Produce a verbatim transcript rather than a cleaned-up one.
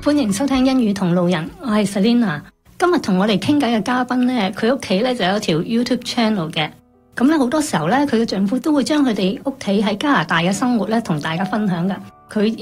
歡迎收聽英語同路人，我係 Selina。今日同我哋傾偈嘅嘉賓咧，佢屋企咧就有條 YouTube channel 嘅。咁咧好多時候咧，佢嘅丈夫都會將佢哋屋企喺加拿大嘅生活咧同大家分享噶。佢